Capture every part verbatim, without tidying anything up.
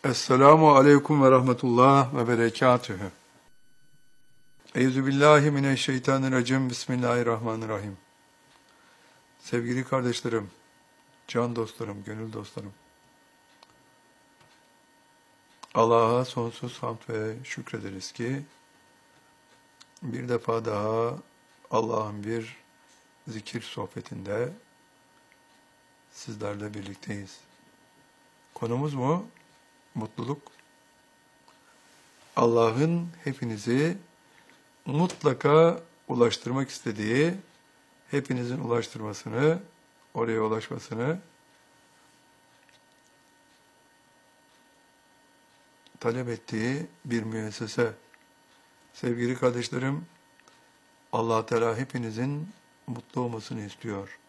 Esselamu aleyküm ve rahmetullah ve berekatühü. Euzubillahimineşşeytanirracim. Bismillahirrahmanirrahim. Sevgili kardeşlerim, can dostlarım, gönül dostlarım. Allah'a sonsuz hamd ve şükrederiz ki bir defa daha Allah'ın bir zikir sohbetinde sizlerle birlikteyiz. Konumuz mu? Mutluluk. Allah'ın hepinizi mutlaka ulaştırmak istediği, hepinizin ulaştırmasını, oraya ulaşmasını talep ettiği bir müessese. Sevgili kardeşlerim, Allah Teala hepinizin mutlu olmasını istiyor.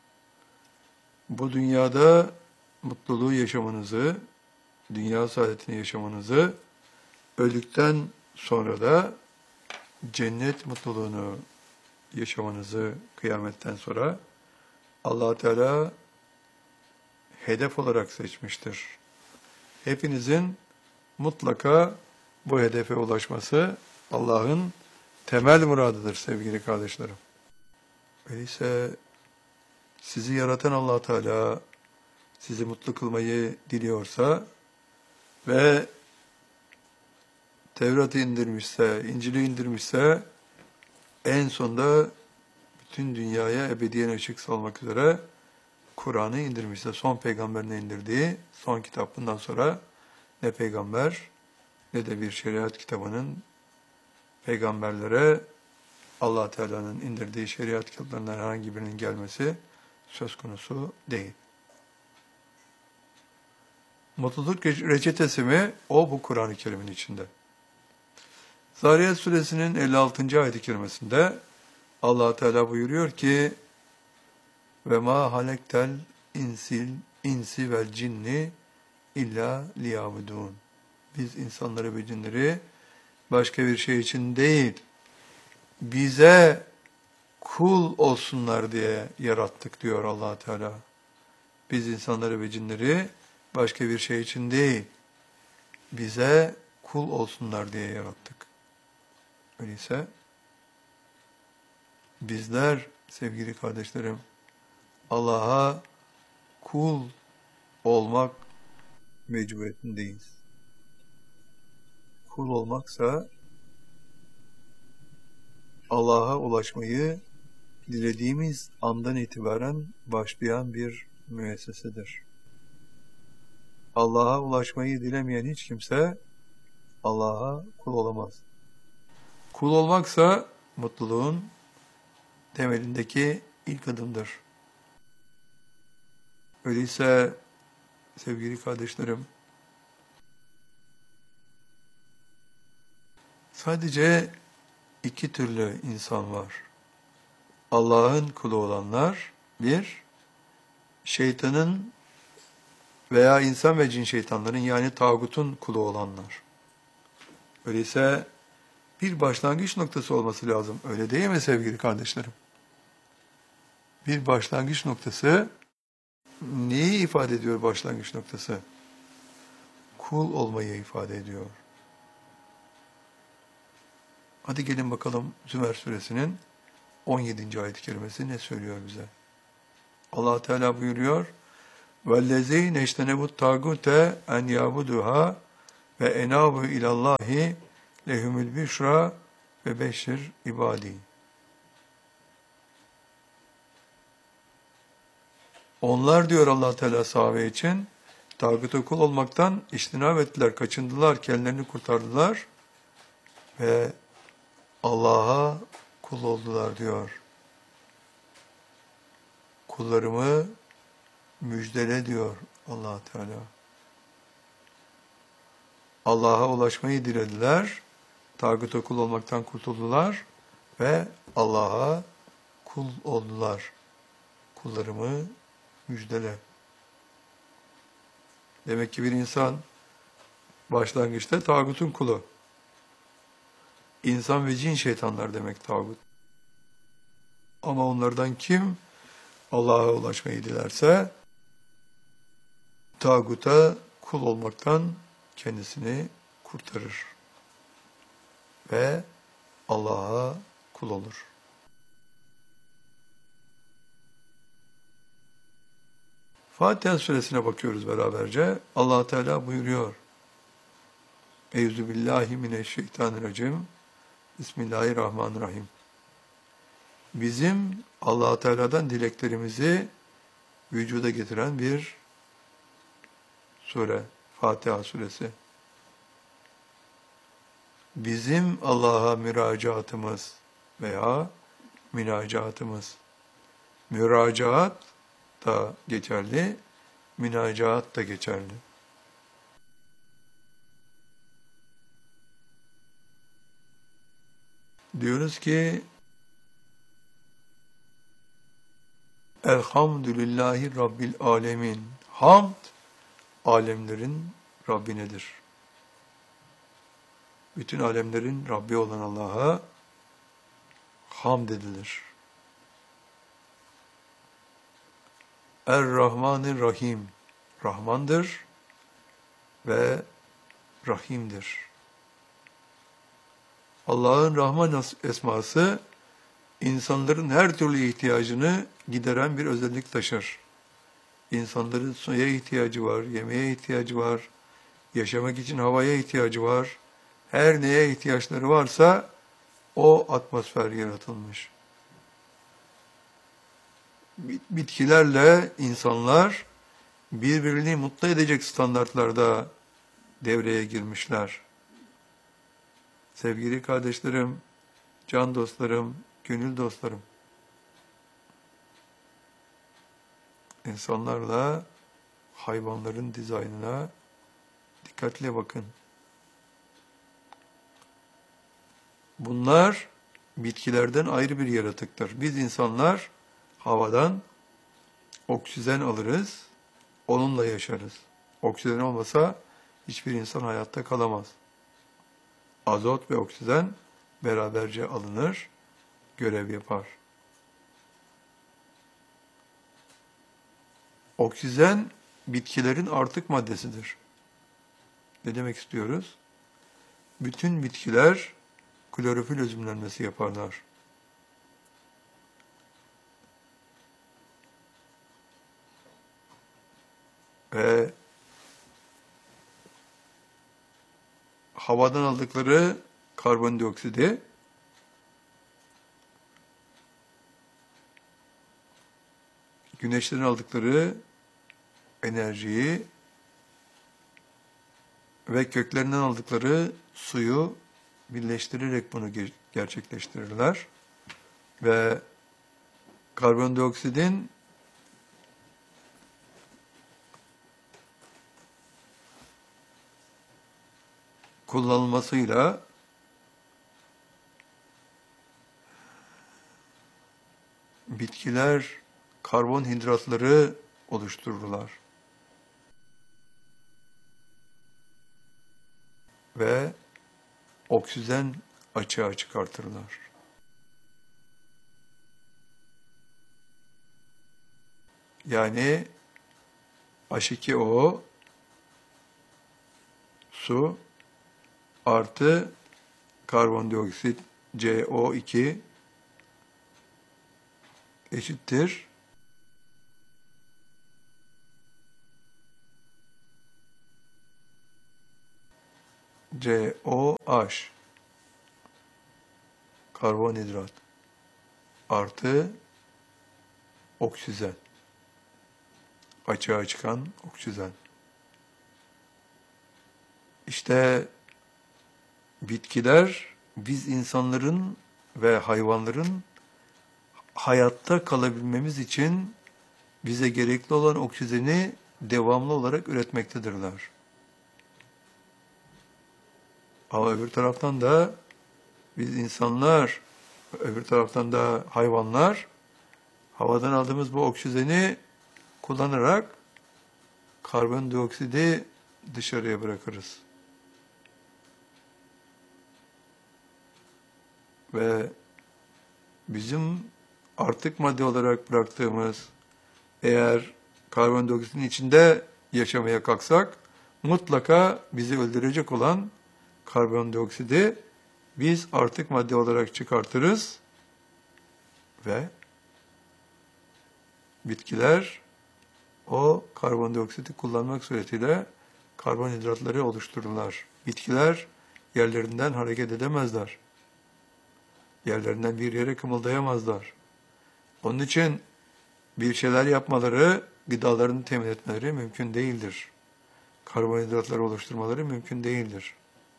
Bu dünyada mutluluğu yaşamanızı, dünya saadetini yaşamanızı, öldükten sonra da cennet mutluluğunu yaşamanızı kıyametten sonra Allah Teala hedef olarak seçmiştir. Hepinizin mutlaka bu hedefe ulaşması Allah'ın temel muradıdır sevgili kardeşlerim. Öyleyse sizi yaratan Allah Teala sizi mutlu kılmayı diliyorsa ve Tevrat'ı indirmişse, İncil'i indirmişse en sonunda bütün dünyaya ebediyen ışık salmak üzere Kur'an'ı indirmişse, son peygamberine indirdiği son kitap. Bundan sonra ne peygamber ne de bir şeriat kitabının peygamberlere Allah Teala'nın indirdiği şeriat kitaplarından herhangi birinin gelmesi söz konusu değil. Mutluluk reçetesi mi? O bu Kur'an-ı Kerim'in içinde. Zariyat suresinin elli altıncı ayet-i kerimesinde Allah Teala buyuruyor ki ve ma halektel insil insi vel cinni illa liyabudun. Biz insanları ve cinleri başka bir şey için değil, bize kul olsunlar diye yarattık diyor Allah Teala. Biz insanları ve cinleri başka bir şey için değil, bize kul olsunlar diye yarattık. Öyleyse bizler sevgili kardeşlerim Allah'a kul olmak mecburiyetindeyiz. Kul olmaksa Allah'a ulaşmayı dilediğimiz andan itibaren başlayan bir müessesedir. Allah'a ulaşmayı dilemeyen hiç kimse Allah'a kul olamaz. Kul olmaksa mutluluğun temelindeki ilk adımdır. Öyleyse sevgili kardeşlerim, sadece iki türlü insan var. Allah'ın kulu olanlar, bir, şeytanın veya insan ve cin şeytanların yani tağutun kulu olanlar. Öyleyse bir başlangıç noktası olması lazım. Öyle değil mi sevgili kardeşlerim? Bir başlangıç noktası, neyi ifade ediyor başlangıç noktası? Kul olmayı ifade ediyor. Hadi gelin bakalım Zümer suresinin on yedinci ayet-i kerimesi ne söylüyor bize? Allah Teala buyuruyor: وَالَّذ۪ينَ اَجْتَنَبُوا الطَّاغُوتَ اَنْ يَعْبُدُوهَا وَاَنَابُوا اِلَى اللّٰهِ lehumül büşra ve beşir ibadi. Onlar diyor Allah Teala sahabe için tağuta kul olmaktan içtinab ettiler, kaçındılar, kendilerini kurtardılar ve Allah'a kul oldular diyor. Kullarımı müjdele diyor Allah Teala. Allah'a ulaşmayı dilediler, tağuta kul olmaktan kurtuldular ve Allah'a kul oldular. Kullarımı müjdele. Demek ki bir insan başlangıçta tağutun kulu. İnsan ve cin şeytanlar demek tağut. Ama onlardan kim Allah'a ulaşmayı dilerse tağuta kul olmaktan kendisini kurtarır ve Allah'a kul olur. Fatiha suresine bakıyoruz beraberce. Allah Teala buyuruyor. Euzubillahimineşşeytanirracim. Bismillahirrahmanirrahim. Bizim Allah Teala'dan dileklerimizi vücuda getiren bir sure, Fatiha suresi. Bizim Allah'a müracaatımız veya münacatımız. Müracaat da geçerli, münacaat da geçerli. Diyoruz ki Elhamdülillahi Rabbil Alemin. Hamd, alemlerin Rabbinedir. Bütün alemlerin Rabbi olan Allah'a hamd edilir. Er-Rahmanir-Rahim. Rahmandır ve Rahim'dir. Allah'ın Rahman esması, insanların her türlü ihtiyacını gideren bir özellik taşır. İnsanların suya ihtiyacı var, yemeğe ihtiyacı var, yaşamak için havaya ihtiyacı var. Her neye ihtiyaçları varsa o atmosfer yaratılmış. Bitkilerle insanlar birbirini mutlu edecek standartlarda devreye girmişler. Sevgili kardeşlerim, can dostlarım, gönül dostlarım, insanlarla hayvanların dizaynına dikkatle bakın. Bunlar bitkilerden ayrı bir yaratıktır. Biz insanlar havadan oksijen alırız, onunla yaşarız. Oksijen olmasa hiçbir insan hayatta kalamaz. Azot ve oksijen beraberce alınır, görev yapar. Oksijen bitkilerin artık maddesidir. Ne demek istiyoruz? Bütün bitkiler klorofil özümlenmesi yaparlar. Ve havadan aldıkları karbondioksidi güneşten aldıkları enerjiyi ve köklerinden aldıkları suyu birleştirerek bunu gerçekleştirirler. Ve karbondioksidin kullanılmasıyla bitkiler karbonhidratları oluştururlar. Ve oksijen açığa çıkartırlar. Yani H iki O su artı karbondioksit C O iki eşittir C O H karbonhidrat artı oksijen, açığa çıkan oksijen. İşte bitkiler biz insanların ve hayvanların hayatta kalabilmemiz için bize gerekli olan oksijeni devamlı olarak üretmektedirler. Ama öbür taraftan da biz insanlar, öbür taraftan da hayvanlar havadan aldığımız bu oksijeni kullanarak karbondioksidi dışarıya bırakırız. Ve bizim artık madde olarak bıraktığımız, eğer karbondioksitin içinde yaşamaya kalksak, mutlaka bizi öldürecek olan karbondioksidi biz artık madde olarak çıkartırız ve bitkiler o karbondioksiti kullanmak suretiyle karbonhidratları oluştururlar. Bitkiler yerlerinden hareket edemezler. Yerlerinden bir yere kımıldayamazlar. Onun için bir şeyler yapmaları, gıdalarını temin etmeleri mümkün değildir. Karbonhidratları oluşturmaları mümkün değildir.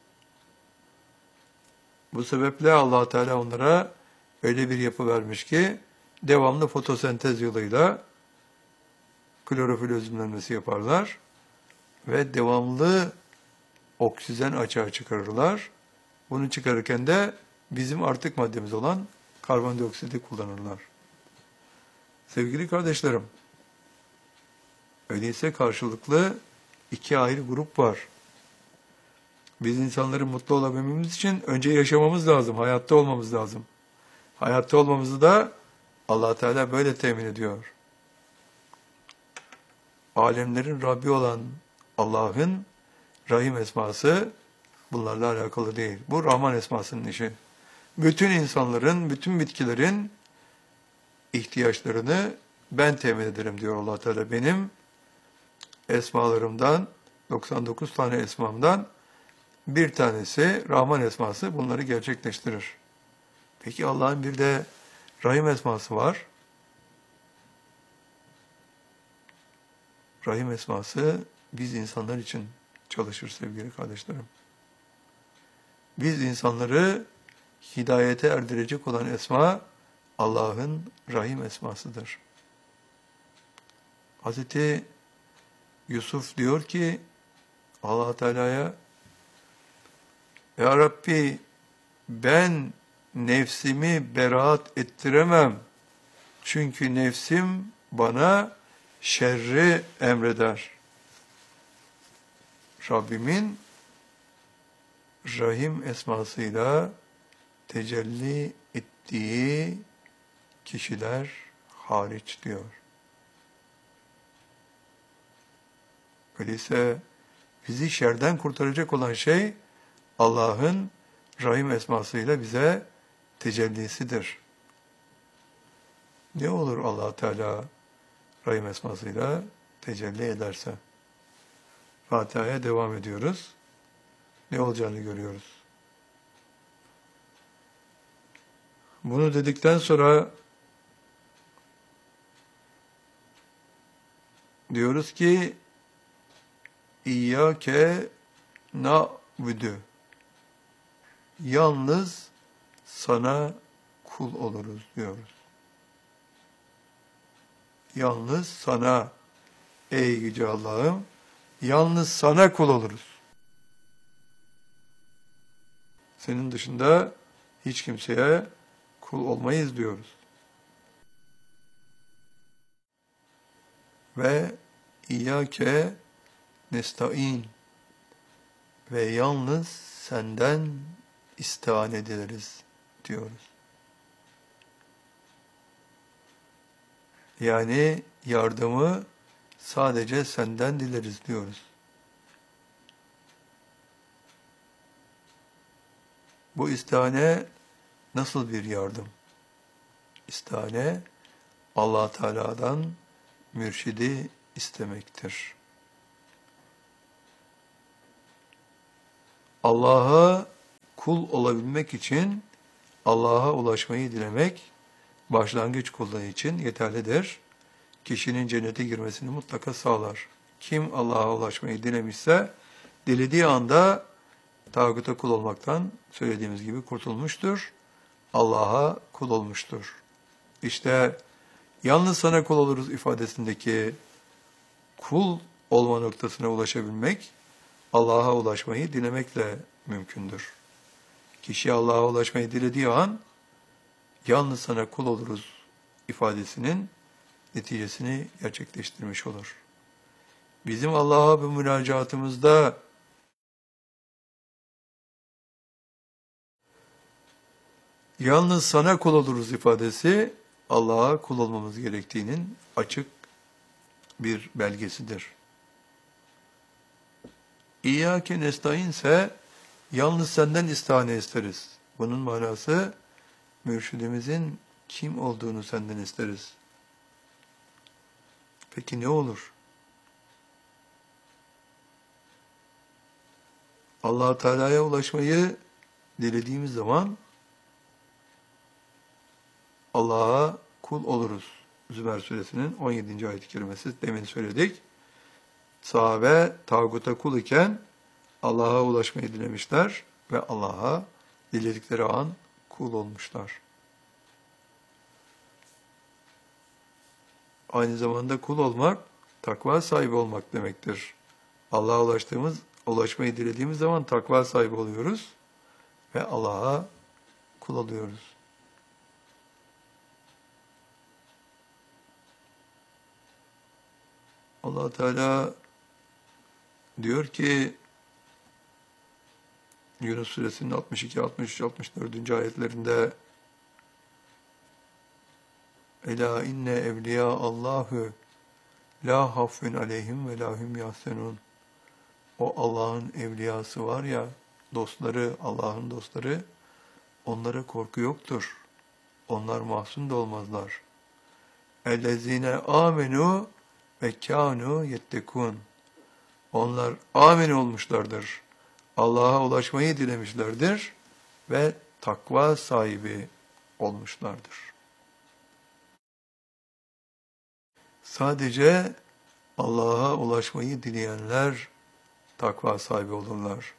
Bu sebeple Allah Teala onlara öyle bir yapı vermiş ki devamlı fotosentez yoluyla klorofil özümlenmesi yaparlar ve devamlı oksijen açığa çıkarırlar. Bunu çıkarırken de bizim artık maddemiz olan karbondioksiti kullanırlar. Sevgili kardeşlerim, öyleyse karşılıklı iki ayrı grup var. Biz insanların mutlu olabilmemiz için önce yaşamamız lazım, hayatta olmamız lazım. Hayatta olmamızı da Allah Teala böyle temin ediyor. Alemlerin Rabbi olan Allah'ın Rahim esması bunlarla alakalı değil. Bu Rahman esmasının işi. Bütün insanların, bütün bitkilerin ihtiyaçlarını ben temin ederim diyor Allah Teala. Benim esmalarımdan, doksan dokuz tane esmamdan bir tanesi Rahman esması bunları gerçekleştirir. Peki Allah'ın bir de Rahim esması var. Rahim esması biz insanlar için çalışır sevgili kardeşlerim. Biz insanları hidayete erdirecek olan esma Allah'ın Rahim esmasıdır. Hazreti Yusuf diyor ki Allah Teala'ya, Ya Rabbi ben nefsimi beraat ettiremem. Çünkü nefsim bana şerri emreder. Rabbimin Rahim esmasıyla tecelli ettiği kişiler hariç diyor. Öyleyse bizi şerden kurtaracak olan şey Allah'ın Rahim esmasıyla bize tecellisidir. Ne olur Allah Teala Rahim esmasıyla tecelli ederse? Fatiha'ya devam ediyoruz. Ne olacağını görüyoruz. Bunu dedikten sonra diyoruz ki İyyâke na'budu. Yalnız sana kul oluruz diyoruz. Yalnız sana ey yüce Allah'ım, yalnız sana kul oluruz. Senin dışında hiç kimseye kul olmayız diyoruz. Ve İyyâke nesta'in ve yalnız senden istiğane ederiz diyoruz. Yani yardımı sadece senden dileriz diyoruz. Bu istihane nasıl bir yardım? İstihane Allah Teala'dan mürşidi istemektir. Allah'a kul olabilmek için Allah'a ulaşmayı dilemek başlangıç kulluğu için yeterlidir. Kişinin cennete girmesini mutlaka sağlar. Kim Allah'a ulaşmayı dilemişse dilediği anda tağuta kul olmaktan söylediğimiz gibi kurtulmuştur. Allah'a kul olmuştur. İşte yalnız sana kul oluruz ifadesindeki kul olma noktasına ulaşabilmek, Allah'a ulaşmayı dilemekle mümkündür. Kişi Allah'a ulaşmayı dilediği an, yalnız sana kul oluruz ifadesinin neticesini gerçekleştirmiş olur. Bizim Allah'a bu münacatımızda yalnız sana kul oluruz ifadesi, Allah'a kul olmamız gerektiğinin açık bir belgesidir. İyyâke nestaîn ise yalnız senden istihane isteriz. Bunun manası mürşidimizin kim olduğunu senden isteriz. Peki ne olur? Allah Teala'ya ulaşmayı dilediğimiz zaman Allah'a kul oluruz. Zümer suresinin on yedinci ayet-i kerimesi demin söyledik. Sahabe tağuta kul iken Allah'a ulaşmayı dilemişler ve Allah'a diledikleri an kul olmuşlar. Aynı zamanda kul olmak, takva sahibi olmak demektir. Allah'a ulaştığımız, ulaşmayı dilediğimiz zaman takva sahibi oluyoruz ve Allah'a kul oluyoruz. Allah Teala diyor ki Yunus suresinin altmış iki, altmış üç, altmış dördüncü ayetlerinde Ela inne evliya Allahu la hafun aleyhim ve lahum yahsenun. O Allah'ın evliyası var ya, dostları, Allah'ın dostları, onlara korku yoktur. Onlar mahzun da olmazlar. Ellezine amenu ve kânû yettekûn. Onlar amin olmuşlardır. Allah'a ulaşmayı dilemişlerdir ve takva sahibi olmuşlardır. Sadece Allah'a ulaşmayı dileyenler takva sahibi olurlar.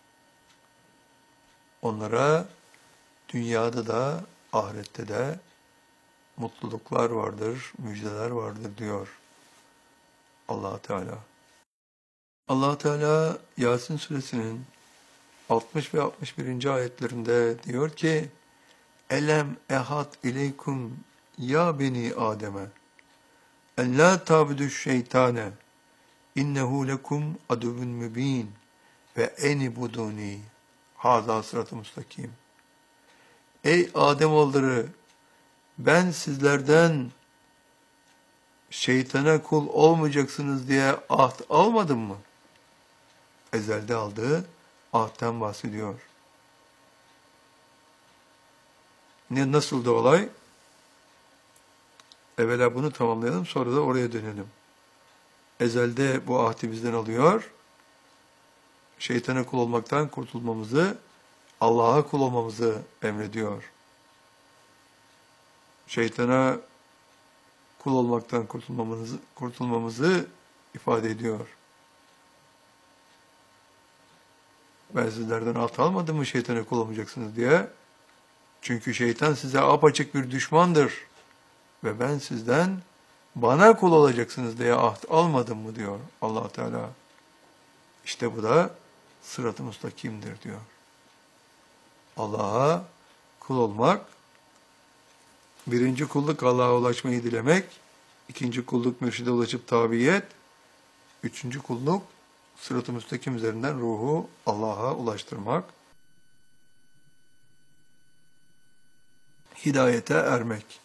Onlara dünyada da ahirette de mutluluklar vardır, müjdeler vardır diyor Allah Teala. Allah Teala Yasin suresinin altmış ve altmış birinci ayetlerinde diyor ki Elem ehad ileykum ya beni Adem'e en la tabudu şeytane innehu lekum aduvun mübin ve enibuduni haza sırat-ı müstakim. Ey Ademoğulları, ben sizlerden şeytana kul olmayacaksınız diye ahd almadım mı? Ezelde aldığı ahdten bahsediyor. Ne, nasıldı olay? Evvela bunu tamamlayalım, sonra da oraya dönelim. Ezelde bu ahdi bizden alıyor. Şeytana kul olmaktan kurtulmamızı, Allah'a kul olmamızı emrediyor. Şeytana kul olmaktan kurtulmamızı, kurtulmamızı ifade ediyor. Ben sizlerden ahd almadım mı şeytana kul olmayacaksınız diye? Çünkü şeytan size apaçık bir düşmandır. Ve ben sizden bana kul olacaksınız diye ahd almadım mı diyor Allah Teala. İşte bu da sırat-ı müstakimdir diyor. Allah'a kul olmak, birinci kulluk Allah'a ulaşmayı dilemek, ikinci kulluk mürşide ulaşıp tabiyet, üçüncü kulluk sırat-ı müstakim üzerinden ruhu Allah'a ulaştırmak, hidayete ermek.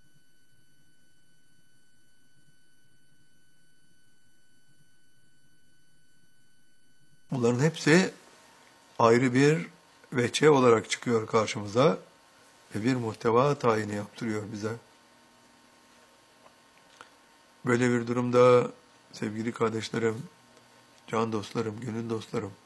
Bunların hepsi ayrı bir veçe olarak çıkıyor karşımıza ve bir muhteva tayini yaptırıyor bize. Böyle bir durumda sevgili kardeşlerim, can dostlarım, gönül dostlarım,